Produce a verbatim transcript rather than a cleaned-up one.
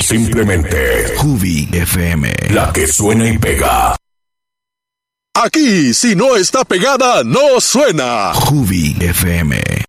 Simplemente Jubi F M, la que suena y pega. Aquí, si no está pegada, no suena. Jubi F M.